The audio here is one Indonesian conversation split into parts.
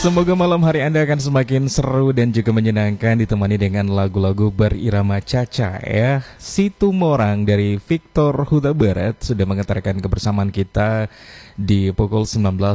Semoga malam hari Anda akan semakin seru dan juga menyenangkan, ditemani dengan lagu-lagu berirama Cha-Cha ya. Situ Morang dari Victor Huta Barat sudah mengantarkan kebersamaan kita di pukul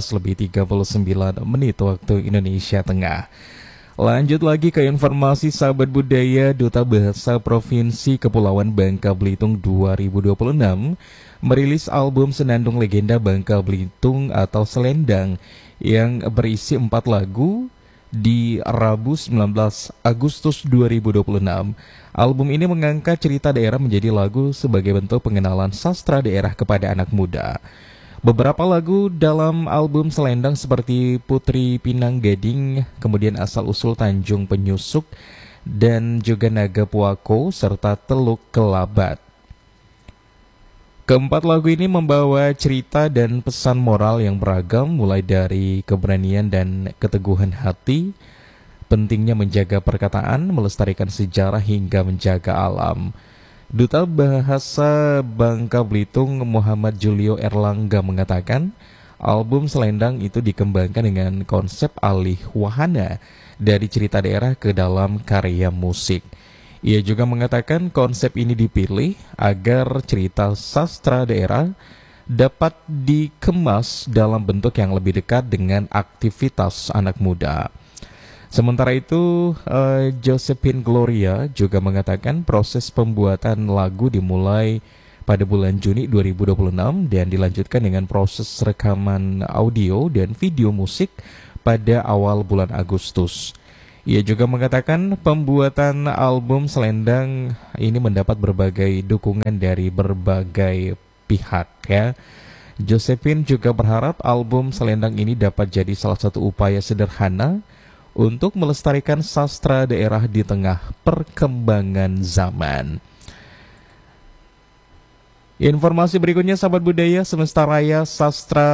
19:39 waktu Indonesia Tengah. Lanjut lagi ke informasi sahabat budaya. Duta Bahasa Provinsi Kepulauan Bangka Belitung 2026 merilis album Senandung Legenda Bangka Belitung atau Selendang yang berisi 4 lagu di Rabu 19 Agustus 2026. Album ini mengangkat cerita daerah menjadi lagu sebagai bentuk pengenalan sastra daerah kepada anak muda. Beberapa lagu dalam album Selendang seperti Putri Pinang Gading, kemudian Asal Usul Tanjung Penyusup, dan juga Naga Puako, serta Teluk Kelabat. Keempat lagu ini membawa cerita dan pesan moral yang beragam, mulai dari keberanian dan keteguhan hati, pentingnya menjaga perkataan, melestarikan sejarah, hingga menjaga alam. Duta Bahasa Bangka Belitung Muhammad Julio Erlangga mengatakan, album Selendang itu dikembangkan dengan konsep alih wahana dari cerita daerah ke dalam karya musik. Ia juga mengatakan konsep ini dipilih agar cerita sastra daerah dapat dikemas dalam bentuk yang lebih dekat dengan aktivitas anak muda. Sementara itu, Josephine Gloria juga mengatakan proses pembuatan lagu dimulai pada bulan Juni 2026 dan dilanjutkan dengan proses rekaman audio dan video musik pada awal bulan Agustus. Ia juga mengatakan pembuatan album Selendang ini mendapat berbagai dukungan dari berbagai pihak ya. Josephine juga berharap album Selendang ini dapat jadi salah satu upaya sederhana untuk melestarikan sastra daerah di tengah perkembangan zaman. Informasi berikutnya sahabat budaya, Semesta Raya Sastra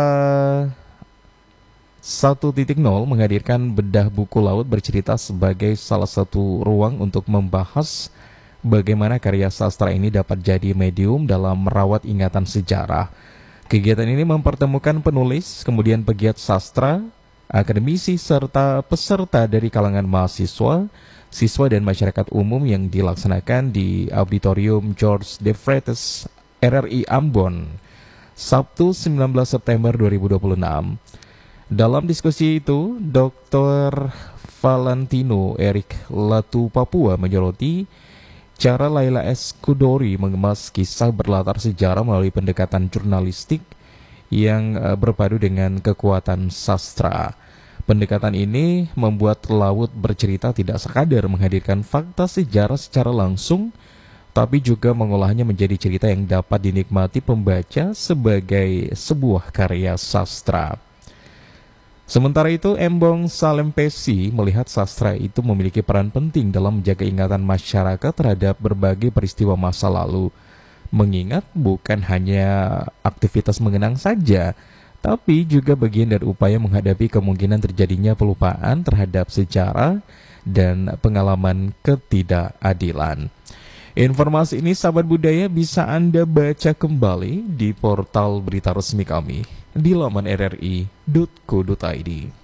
1.0 menghadirkan bedah buku laut bercerita sebagai salah satu ruang untuk membahas bagaimana karya sastra ini dapat jadi medium dalam merawat ingatan sejarah. Kegiatan ini mempertemukan penulis, kemudian pegiat sastra, akademisi, serta peserta dari kalangan mahasiswa, siswa, dan masyarakat umum yang dilaksanakan di Auditorium George de Freitas RRI Ambon, Sabtu 19 September 2026. Dalam diskusi itu, Dr. Valentino Erik Latu Papua menyoroti cara Laila S. Kudori mengemas kisah berlatar sejarah melalui pendekatan jurnalistik yang berpadu dengan kekuatan sastra. Pendekatan ini membuat Laut bercerita tidak sekadar menghadirkan fakta sejarah secara langsung, tapi juga mengolahnya menjadi cerita yang dapat dinikmati pembaca sebagai sebuah karya sastra. Sementara itu, Embong Salempesi melihat sastra itu memiliki peran penting dalam menjaga ingatan masyarakat terhadap berbagai peristiwa masa lalu. Mengingat bukan hanya aktivitas mengenang saja, tapi juga bagian dari upaya menghadapi kemungkinan terjadinya pelupaan terhadap sejarah dan pengalaman ketidakadilan. Informasi ini sahabat budaya bisa Anda baca kembali di portal berita resmi kami di laman rri.co.id.